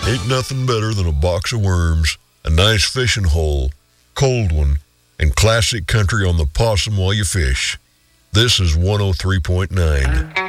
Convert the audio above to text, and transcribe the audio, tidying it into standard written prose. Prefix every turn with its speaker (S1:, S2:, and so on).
S1: Ain't nothing better than a box of worms, a nice fishing hole, cold one, and classic country on the possum while you fish. This is 103.9.